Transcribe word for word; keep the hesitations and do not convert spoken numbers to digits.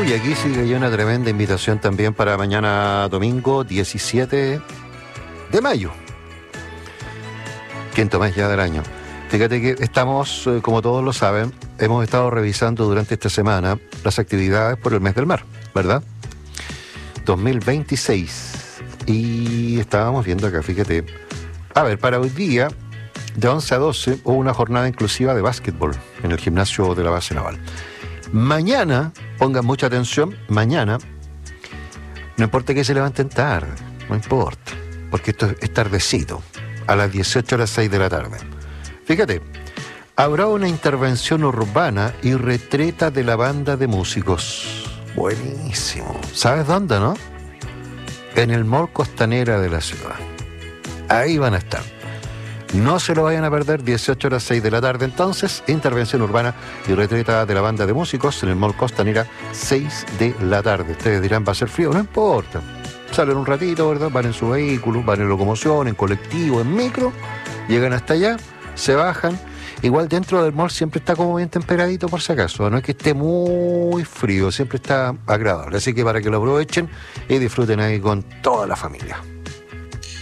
y aquí sigue ya una tremenda invitación también para mañana domingo diecisiete de mayo. Quinto mes ya del año. Fíjate que estamos, eh, como todos lo saben, hemos estado revisando durante esta semana las actividades por el mes del mar, ¿verdad? dos mil veintiséis. Y estábamos viendo acá, fíjate. A ver, para hoy día, de once a doce, hubo una jornada inclusiva de básquetbol en el gimnasio de la base naval. Mañana, pongan mucha atención, mañana, no importa que se levanten tarde, no importa, porque esto es tardecito, a las dieciocho horas seis de la tarde. Fíjate, habrá una intervención urbana y retreta de la banda de músicos. Buenísimo. ¿Sabes dónde, no? En el Mall Costanera de la ciudad. Ahí van a estar. No se lo vayan a perder, dieciocho horas seis de la tarde. Entonces, intervención urbana y retreta de la banda de músicos en el Mall Costanera, seis de la tarde. Ustedes dirán, ¿va a ser frío? No importa. Salen un ratito, ¿verdad? Van en su vehículo, van en locomoción, en colectivo, en micro. Llegan hasta allá, se bajan. Igual dentro del mall siempre está como bien temperadito por si acaso. No es que esté muy frío, siempre está agradable. Así que para que lo aprovechen y disfruten ahí con toda la familia.